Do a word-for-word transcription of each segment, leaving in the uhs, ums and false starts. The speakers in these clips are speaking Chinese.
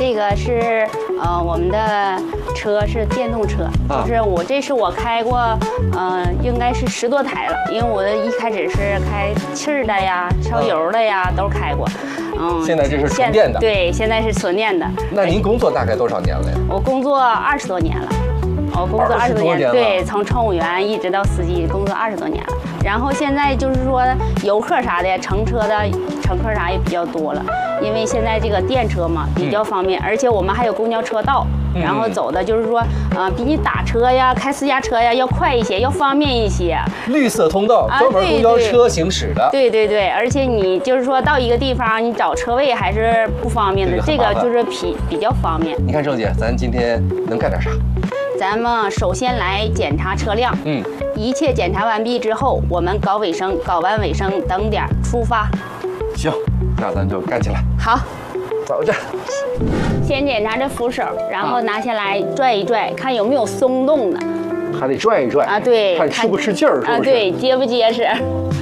这个是呃我们的车是电动车， 啊、 就是我这是我开过，呃应该是十多台了，因为我的一开始是开气儿的呀、烧油的呀、啊、都开过。嗯， 现在这是纯电的。 对，现在是纯电的。 那您工作大概多少年了呀？ 我工作二十多年了。我工作二十多年，对，从乘务员一直到司机，工作二十多年了。然后现在就是说游客啥的，乘车的乘客啥也比较多了，因为现在这个电车嘛比较方便，嗯、而且我们还有公交车道，嗯、然后走的就是说，呃，比你打车呀、开私家车呀要快一些，要方便一些。 绿色通道，专门公交车行驶的。 对对对，而且你就是说到一个地方，你找车位还是不方便的，这个就是比比较方便。 你看郑姐，咱今天能干点啥？ 咱们首先来检查车辆，嗯，一切检查完毕之后，我们搞卫生，搞完卫生等点出发。 行，那咱就干起来。 好， 走着。 先检查这扶手，然后拿下来拽一拽，看有没有松动的。 还得拽一拽啊，对， 看吃不吃劲儿，是不是？ 啊，对，结不结实。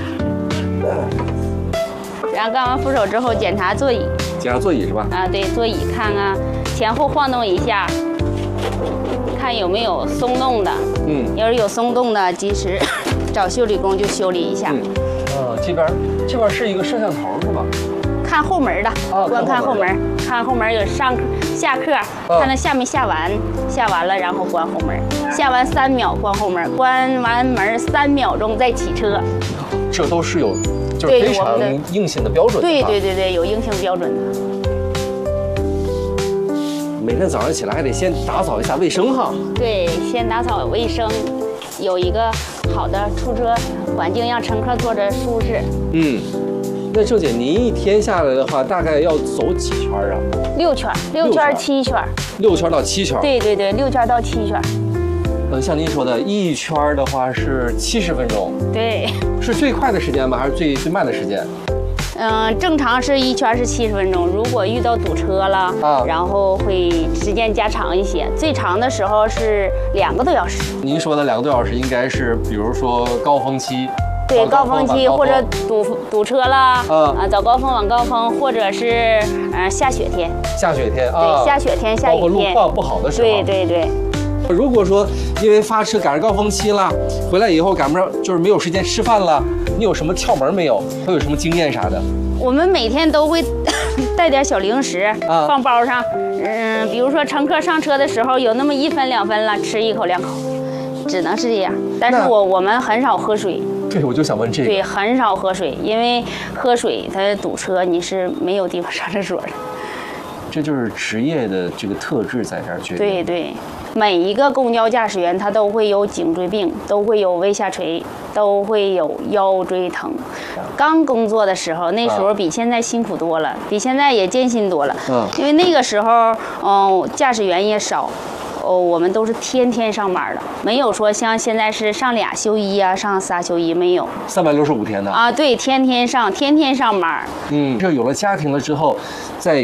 然后干完扶手之后，检查座椅。 检查座椅是吧？ 啊，对，座椅看看前后晃动一下。看有没有松动的，嗯，要是有松动的，及时找修理工就修理一下。 嗯，呃，这边这边是一个摄像头是吧？ 看后门的， 啊， 观看后门，看后门有上课下课，啊、看它下没下完，下完了然后关后门，下完三秒关后门，关完门三秒钟再起车。 这都是有就是非常硬性的标准的。 对对对对，有硬性标准的。 每天早上起来还得先打扫一下卫生哈。 对，先打扫卫生，有一个好的出车环境，让乘客坐着舒适。嗯， 那郑姐，您一天下来的话，大概要走几圈啊？ 六圈，六圈七圈。 六圈到七圈。对对对，六圈到七圈。 嗯，像您说的，一圈的话是七十分钟。 对。 是最快的时间吗？还是最最慢的时间？ 嗯，正常是一圈是七十分钟，如果遇到堵车了，啊，然后会时间加长一些，最长的时候是两个多小时。 您说的两个多小时，应该是比如说高峰期， 对，高峰期或者堵堵车了，啊，早高峰晚高峰，或者是呃下雪天。 下雪天啊， 对，下雪天下雨天， 包括路况不好的时候。 对对对。 如果说因为发车赶上高峰期了，回来以后赶不上，就是没有时间吃饭了，你有什么窍门没有？会有什么经验啥的？ 我们每天都会带点小零食，啊、放包上。嗯，比如说乘客上车的时候有那么一分两分了，吃一口两口，只能是这样。但是我我们很少喝水。 对，我就想问这个。 对，很少喝水，因为喝水它堵车，你是没有地方上厕所的。 这就是职业的这个特质在这儿决定。 对对，每一个公交驾驶员他都会有颈椎病，都会有胃下垂，都会有腰椎疼。刚工作的时候，那时候比现在辛苦多了，比现在也艰辛多了。嗯，因为那个时候，嗯，驾驶员也少。哦，我们都是天天上班的，没有说像现在是上俩休一啊，上仨休一，没有。 三百六十五天呢？ 啊，对，天天上，天天上班。 嗯，这有了家庭了之后，再